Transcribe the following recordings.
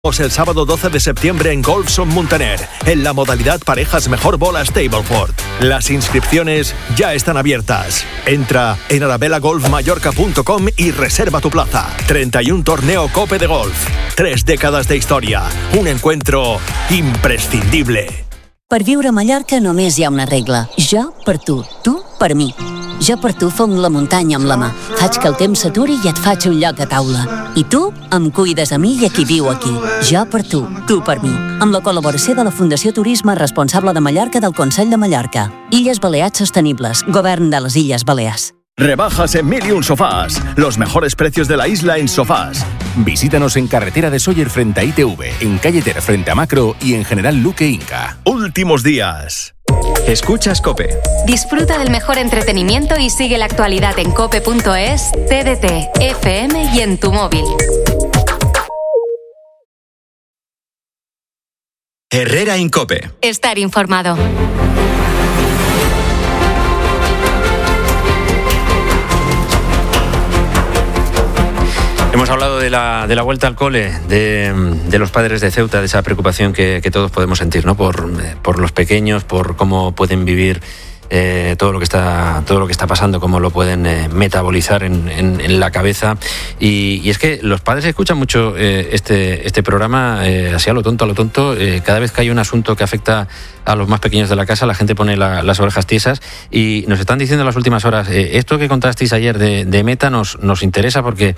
El sábado 12 de septiembre en Golfson Muntaner, en la modalidad Parejas Mejor Bola Stableford. Las inscripciones ya están abiertas. Entra en arabelagolfmallorca.com y reserva tu plaza. 31 torneo Cope de Golf. 3 décadas de historia. Un encuentro imprescindible. Per viure a Mallorca només hi ha una regla. Jo per tu per mi. Jo per tu fong la muntanya amb la mà. Faig que el temps s'aturi i et faig un lloc a taula. I tu em cuides a mi i a qui viu aquí. Jo per tu per mi. Amb la col·laboració de la Fundació Turisme Responsable de Mallorca del Consell de Mallorca. Illes Balears Sostenibles. Govern de les Illes Balears. Rebajas en 1001 Sofás. Los mejores precios de la isla en sofás. Visítanos en Carretera de Sóller frente a ITV, en Calle Ter frente a Macro y en General Luque Inca. Últimos días. Escuchas COPE. Disfruta del mejor entretenimiento y sigue la actualidad en cope.es, TDT, FM y en tu móvil. Herrera en COPE. Estar informado. Hemos hablado de la vuelta al cole, de los padres de Ceuta, de esa preocupación que todos podemos sentir, ¿no? Por los pequeños, por cómo pueden vivir todo lo que está pasando, cómo lo pueden metabolizar en la cabeza. Y es que los padres escuchan mucho este programa así a lo tonto. Cada vez que hay un asunto que afecta a los más pequeños de la casa, la gente pone las orejas tiesas, y nos están diciendo en las últimas horas, esto que contasteis ayer de Meta nos interesa porque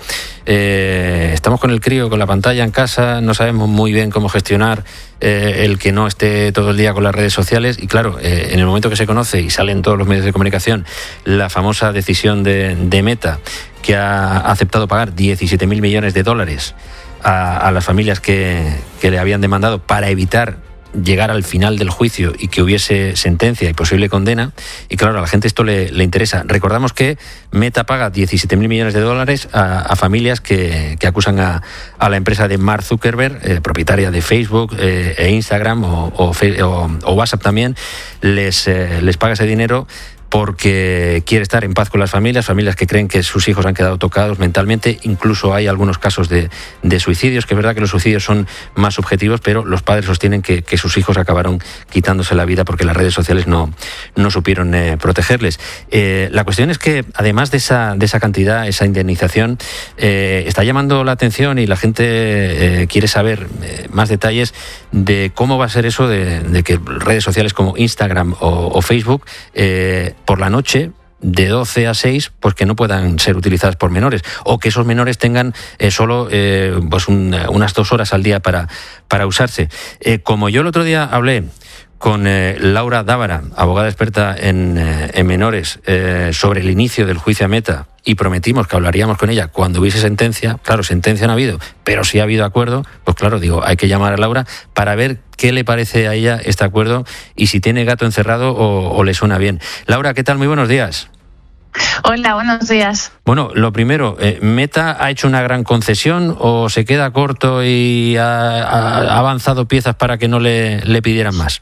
estamos con el crío, con la pantalla en casa, no sabemos muy bien cómo gestionar el que no esté todo el día con las redes sociales, y claro, en el momento que se conoce y sale en todos los medios de comunicación la famosa decisión de Meta, que ha aceptado pagar 17.000 millones de dólares a las familias que le habían demandado para evitar llegar al final del juicio y que hubiese sentencia y posible condena, y claro, a la gente esto le interesa. Recordamos que Meta paga 17.000 millones de dólares a familias que acusan a la empresa de Mark Zuckerberg, propietaria de Facebook e Instagram o WhatsApp también, les paga ese dinero porque quiere estar en paz con las familias que creen que sus hijos han quedado tocados mentalmente. Incluso hay algunos casos de suicidios, que es verdad que los suicidios son más subjetivos, pero los padres sostienen que sus hijos acabaron quitándose la vida porque las redes sociales no supieron protegerles. La cuestión es que, además de esa cantidad, esa indemnización, está llamando la atención, y la gente quiere saber más detalles de cómo va a ser eso de que redes sociales como Instagram o Facebook por la noche, de 12 a 6, pues que no puedan ser utilizadas por menores, o que esos menores tengan solo pues unas 2 horas al día para usarse. Como yo el otro día hablé con Laura Dávara, abogada experta en menores, sobre el inicio del juicio a Meta, y prometimos que hablaríamos con ella cuando hubiese sentencia. Claro, sentencia no ha habido, pero sí ha habido acuerdo. Pues claro, digo, hay que llamar a Laura para ver qué le parece a ella este acuerdo y si tiene gato encerrado o le suena bien. Laura, ¿qué tal? Muy buenos días. Hola, buenos días. Bueno, lo primero, ¿Meta ha hecho una gran concesión o se queda corto y ha avanzado piezas para que no le pidieran más?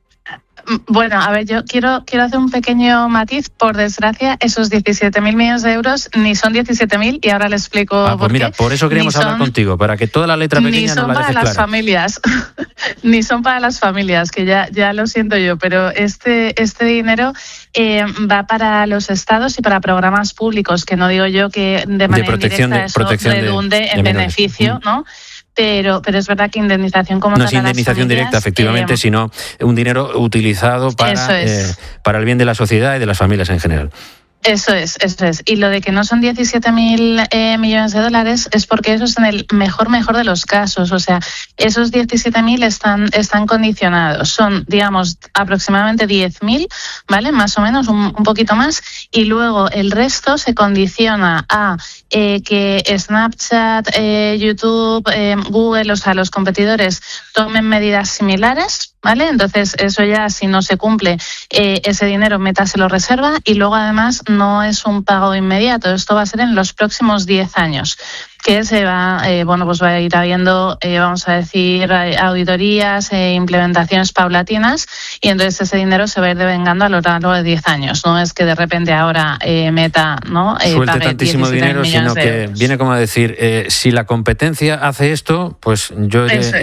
Bueno, a ver, yo quiero hacer un pequeño matiz. Por desgracia, esos 17.000 millones de euros ni son 17.000, y ahora le explico por qué. Por eso queríamos hablar contigo, para que toda la letra pequeña nos la dejes clara. Ni son para las familias, ni son para las familias, que ya lo siento yo, pero este dinero va para los estados y para programas públicos, que no digo yo que de manera indirecta eso redunde en beneficio, ¿no? Pero es verdad que indemnización como no es indemnización directa, efectivamente, sino un dinero utilizado para el bien de la sociedad y de las familias en general. Eso es. Y lo de que no son 17.000 millones de dólares es porque eso es en el mejor de los casos. O sea, esos 17.000 están condicionados. Son, digamos, aproximadamente 10.000, ¿vale? Más o menos, un poquito más. Y luego el resto se condiciona a que Snapchat, YouTube, Google, o sea, los competidores tomen medidas similares, ¿vale? Entonces, eso ya, si no se cumple, ese dinero Meta se lo reserva, y luego además no es un pago inmediato, esto va a ser en los próximos 10 años. que se va, pues va a ir habiendo, vamos a decir, auditorías, implementaciones paulatinas, y entonces ese dinero se va a ir devengando a lo largo de 10 años. No es que de repente ahora Meta suelte tantísimo dinero, sino que viene como a decir, si la competencia hace esto, pues yo